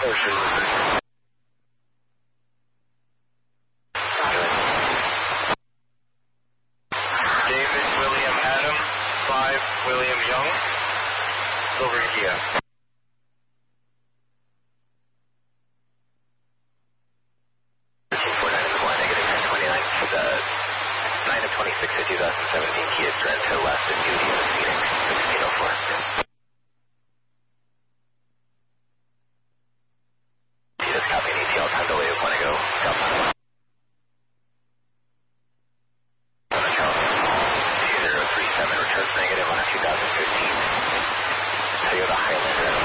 Ocean. David William Adam, 5 William Young, Silver Kia. Negative 1029 for the 9 of 26 of 2017 Kia Sorento left in duty in Phoenix, 1604. Just copy an ETL time delay of 1 to go, Delta.